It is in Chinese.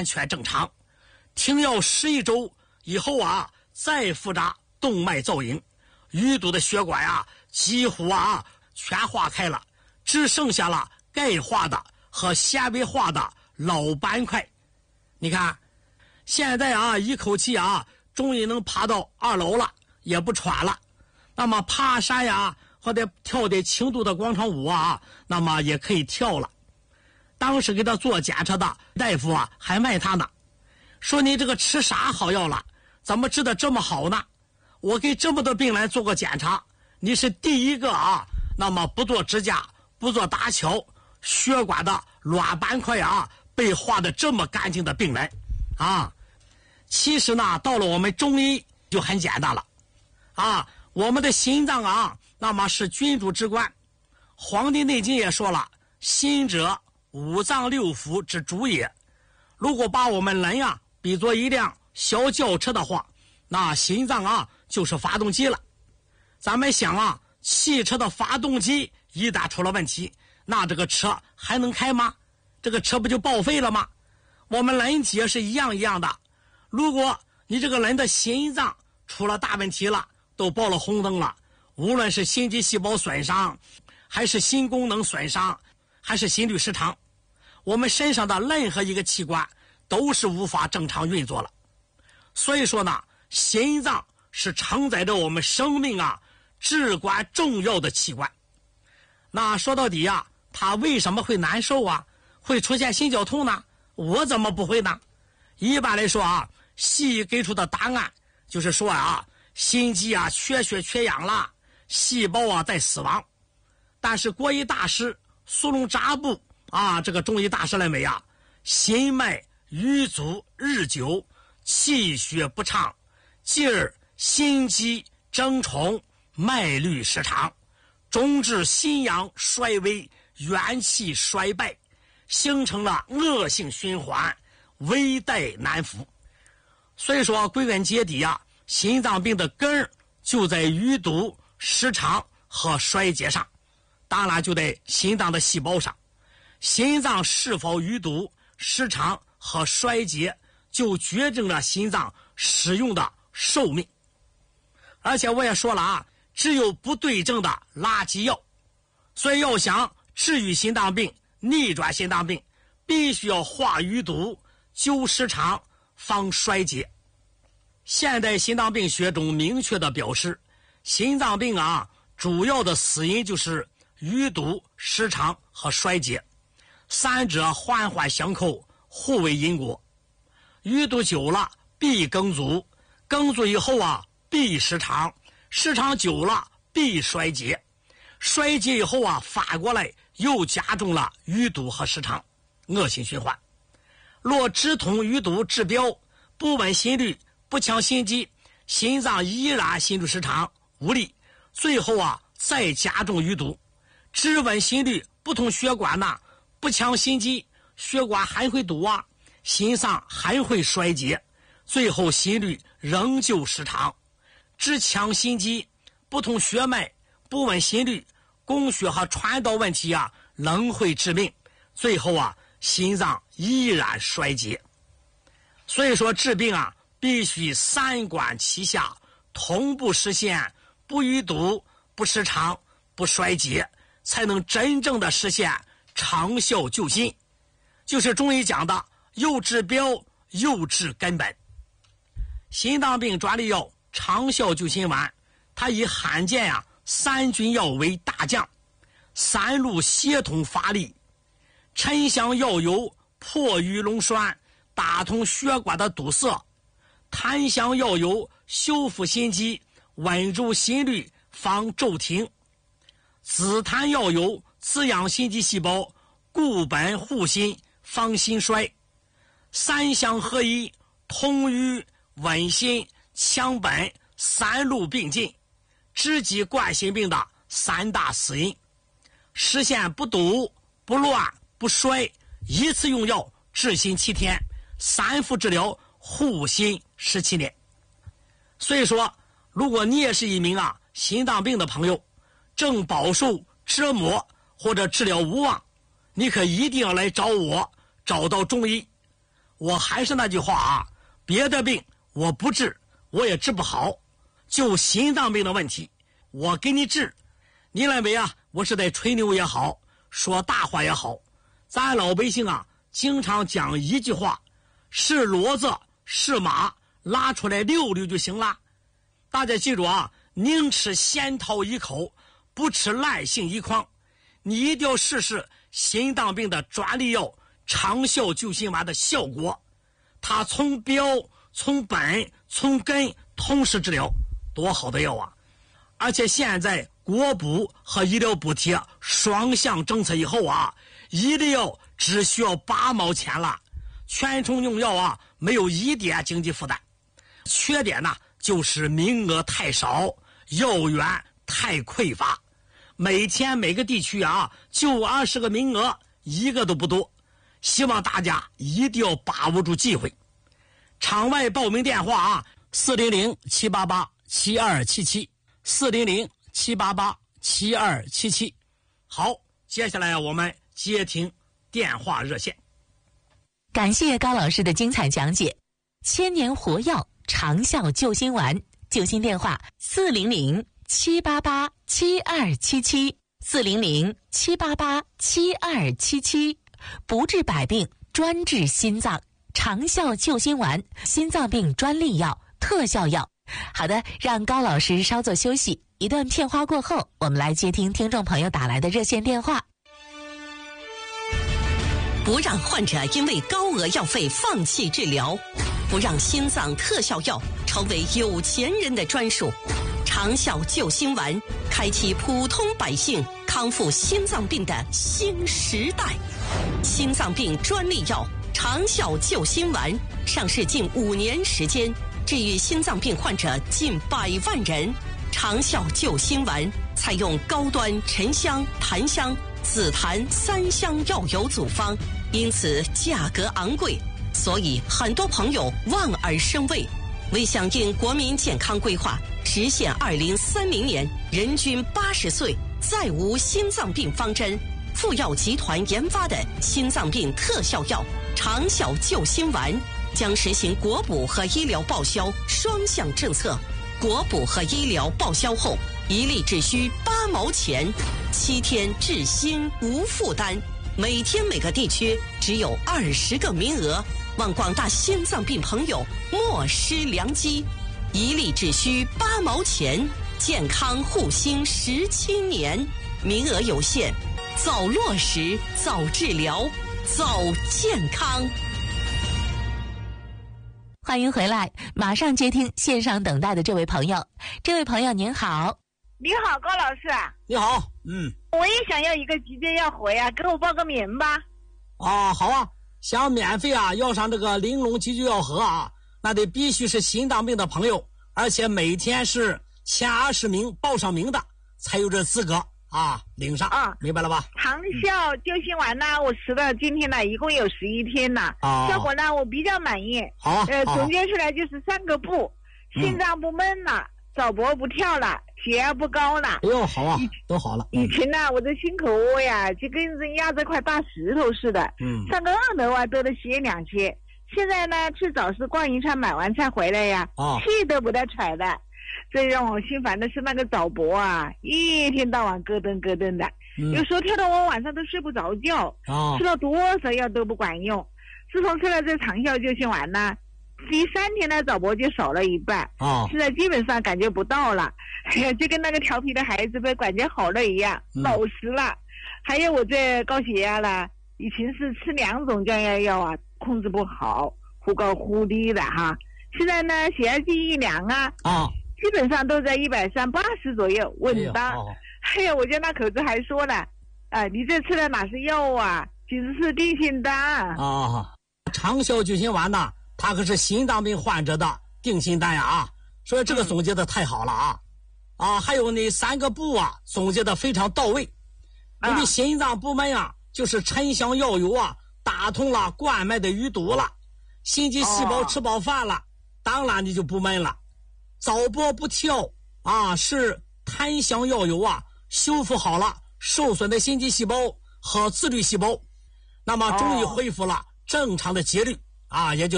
完全正常。停药11周以后啊，再复查动脉造影，淤堵的血管啊几乎啊全化开了，只剩下了钙化的和纤维化的老斑块。你看现在啊一口气啊终于能爬到2楼了，也不喘了。那么爬山呀或者跳点轻度的广场舞啊，那么也可以跳了。当时给他做检查的大夫啊还问他呢，说你这个吃啥好药了，怎么治得这么好呢？我给这么多病人做过检查，你是第一个啊，那么不做支架不做搭桥，血管的卵斑块啊被化得这么干净的病人啊。其实呢到了我们中医就很简单了啊，我们的心脏啊那么是君主之官，黄帝内经也说了，心者五脏六腑之主也。如果把我们人啊比作一辆小轿车的话，那心脏啊就是发动机了。咱们想啊，汽车的发动机一旦出了问题，那这个车还能开吗？这个车不就报废了吗？我们人体也是一样的，如果你这个人的心脏出了大问题了，都报了红灯了，无论是心肌细胞损伤，还是心功能损伤，还是心律失常，我们身上的任何一个器官都是无法正常运作了。所以说呢，心脏是承载着我们生命啊至关重要的器官。那说到底啊，它为什么会难受啊，会出现心绞痛呢？我怎么不会呢？一般来说啊，西医给出的答案就是说啊，心肌啊缺血缺氧了，细胞啊在死亡。但是国医大师苏龙扎布啊，这个中医大师认为啊，心脉瘀阻日久，气血不畅，继而心肌争宠，脉律失常，终致心阳衰微，元气衰败，形成了恶性循环，危殆难伏。所以说归根结底啊，心脏病的根儿就在淤堵、失常和衰竭上，当然就在心脏的细胞上。心脏是否淤堵、失常和衰竭，就决定了心脏使用的寿命。而且我也说了啊，只有不对症的垃圾药。所以要想治愈心脏病、逆转心脏病，必须要化淤堵、救失常、防衰竭。现代心脏病学中明确的表示，心脏病啊主要的死因就是淤堵、失常和衰竭，三者环环相扣，互为因果。淤堵久了必梗阻，梗阻以后啊必失常，失常久了必衰竭，衰竭以后啊反过来又加重了淤堵和失常，恶性循环。若直通淤堵治标，不稳心律，不强心肌，心脏依然心律失常无力，最后啊再加重淤堵。只稳心律，不通血管呢，不强心肌，血管还会堵啊，心脏还会衰竭，最后心律仍旧失常。只强心肌，不通血脉，不稳心律，供血和传导问题啊仍会致命，最后啊心脏依然衰竭。所以说治病啊必须三管齐下，同步实现，不淤堵、不失常、不衰竭，才能真正的实现长效救心，就是中医讲的又治标又治根本。心脏病专利药长效救心丸，它以罕见三菌药为大将，三路协同发力，沉香药油破瘀溶栓，打通血管的堵塞；檀香药油修复心肌，稳住心律，防骤停；紫檀药油滋养心肌细胞，固本护心，防心衰。三香合一，通瘀稳心强本，三路并进，直击冠心病的三大死因，实现不堵、不乱、不衰，一次用药治心7天，三副治疗护心17年。所以说，如果你也是一名心脏病的朋友，正饱受折磨或者治疗无望，你可一定要来找我，找到中医。 我还是那句话啊，别的病我不治，我也治不好，就心脏病的问题，我给你治。你认为啊，我是在吹牛也好，说大话也好，咱老百姓啊，经常讲一句话，是骡子是马，拉出来溜溜就行了。大家记住啊，宁吃仙桃一口，不吃烂杏一筐。你一定要试试心脏病的专利药长效救心丸的效果，它从标从本从根同时治疗，多好的药啊！而且现在国补和医疗补贴双向政策以后啊，医疗只需要8毛钱了，全程用药啊，没有一点经济负担。缺点呢，就是名额太少，药源太匮乏，每天每个地区啊就20个名额，一个都不多。希望大家一定要把握住机会。场外报名电话啊，400-788-7277，400-788-7277。好，接下来我们接听电话热线。 感谢高老师的精彩讲解。千年活药长效救心丸，救心电话400-788-7277，400-788-7277，不治百病，专治心脏，长效救心丸，心脏病专利药，特效药。好的，让高老师稍作休息，一段片花过后，我们来接听听众朋友打来的热线电话。 不让患者因为高额药费放弃治疗，不让心脏特效药成为有钱人的专属。长效救心丸开启普通百姓康复心脏病的新时代。心脏病专利药长效救心丸上市近5年时间，治愈心脏病患者近100万人。长效救心丸采用高端沉香、檀香、紫檀3香药油组方，因此价格昂贵，所以很多朋友望而生畏。为响应国民健康规划，实现2030年人均80岁再无心脏病方针，富药集团研发的心脏病特效药长效救心丸将实行国补和医疗报销双向政策。国补和医疗报销后，一粒只需8毛钱，7天治心无负担。每天每个地区只有20个名额，望广大心脏病朋友莫失良机。一粒只需8毛钱，健康护心17年，名额有限，早落实，早治疗，早健康。 欢迎回来，马上接听线上等待的这位朋友。这位朋友您好。 你好，高老师。 你好， 我也想要一个急救药盒呀，给我报个名吧。 好啊，想免费啊要上这个玲珑急救药盒啊，那得必须是心脏病的朋友，而且每天是前20名报上名的才有这资格啊领上啊，明白了吧？ 长效救心丸呢，我吃了今天呢一共有11天了，效果呢我比较满意。 好啊， 总结出来就是3个不：心脏不闷了，早搏不跳了，血压不高了。 哎呦，好啊，都好了。 以前呢，我这心口窝呀，就跟人压着块大石头似的，上个2头啊都得歇2天。现在呢，去早市逛一圈，买完菜回来呀，气都不带喘的。最让我心烦的是那个早搏啊，一天到晚咯噔咯噔的，有时候跳到我晚上都睡不着觉，吃了多少药都不管用。自从吃了这长效救心丸呢，第3天的早搏就少了一半，现在基本上感觉不到了，就跟那个调皮的孩子被管教好了一样，老实了。还有我这高血压了，以前是吃2种降压药啊，控制不好，忽高忽低的哈。现在呢，血压计一量啊，基本上都在130/80左右，稳当。还有我家那口子还说了，你这吃的哪是药啊，简直是定心丹啊！ 长效救心丸呢，它可是心脏病患者的定心丹呀啊！所以这个总结的太好了还有那3个不啊，总结的非常到位。因为心脏不闷啊，就是沉香药油啊打通了冠脉的淤堵了，心肌细胞吃饱饭了，当然你就不闷了。早搏不跳啊，是檀香药油啊修复好了受损的心肌细胞和自律细胞，那么终于恢复了正常的节律啊，也就